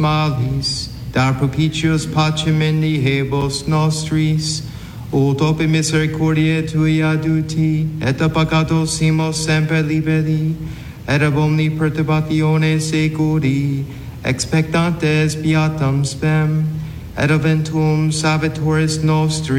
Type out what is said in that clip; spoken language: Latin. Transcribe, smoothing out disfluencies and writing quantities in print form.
malis, dar propitios pacem in nihebos nostris, ut ope misericordiae tui aduti, et a peccatos simos semper liberi, et ab omni perturbatione securi, expectantes beatam spem, et eventuum salvatoris nostri,